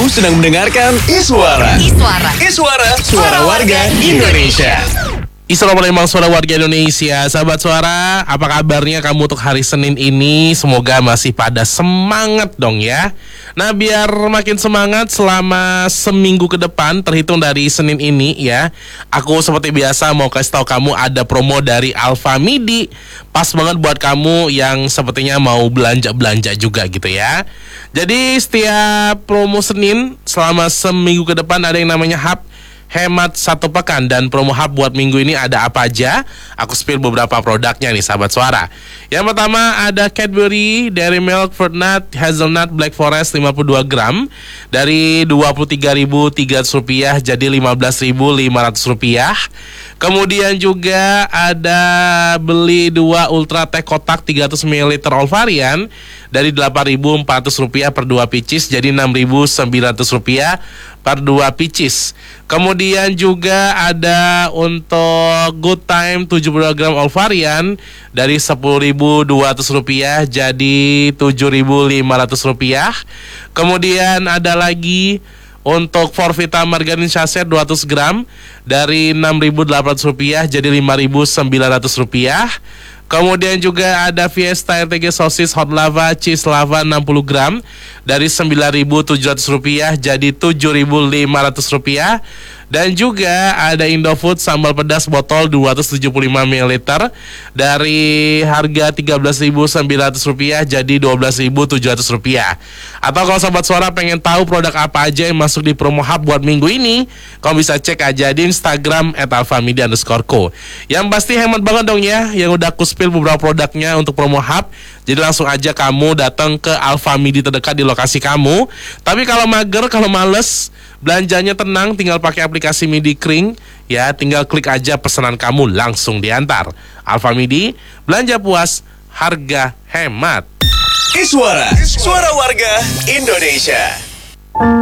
Kamu sedang mendengarkan Iswara. Suara warga Indonesia. Assalamualaikum suara warga Indonesia. Sahabat Suara, apa kabarnya kamu untuk hari Senin ini? Semoga masih pada semangat dong ya. Nah, biar makin semangat selama seminggu ke depan, terhitung dari Senin ini ya, aku seperti biasa mau kasih tahu kamu ada promo dari Alfa Midi. Pas banget buat kamu yang sepertinya mau belanja-belanja juga gitu ya. Jadi setiap promo Senin selama seminggu ke depan ada yang namanya Hub Hemat 1 pekan, dan promo hub buat minggu ini ada apa aja? Aku spill beberapa produknya nih sahabat Suara. Yang pertama ada Cadbury Dairy Milk Fruit Nut Hazelnut Black Forest 52 gram dari Rp23.300 jadi Rp15.500. Kemudian juga ada beli 2 Ultra Teh kotak 300 ml all varian dari Rp8.400 per 2 pieces jadi Rp6.900 per 2 pieces. Kemudian juga ada untuk Good Time 72 gram all varian dari Rp10.200 jadi Rp7.500. Kemudian ada lagi untuk Forvita Margarin Sachet 200 gram dari Rp6.800 jadi Rp5.900. Kemudian juga ada Fiesta RTG Sosis Hot Lava Cheese Lava 60 gram dari Rp9.700 jadi Rp7.500. Dan juga ada Indofood sambal pedas botol 275 ml dari harga Rp13.900 jadi Rp12.700. Atau kalau sahabat Suara pengen tahu produk apa aja yang masuk di promo hub buat minggu ini, kamu bisa cek aja di Instagram @alfamidi_co. Yang pasti hemat banget dong ya, yang udah aku spill beberapa produknya untuk promo hub. Jadi langsung aja kamu datang ke Alfa Midi terdekat di lokasi kamu. Tapi kalau mager, kalau males, belanjanya tenang, tinggal pakai aplikasi Midi Kring ya, tinggal klik aja pesanan kamu langsung diantar. Alfa Midi, belanja puas, harga hemat. Iswara, suara warga Indonesia.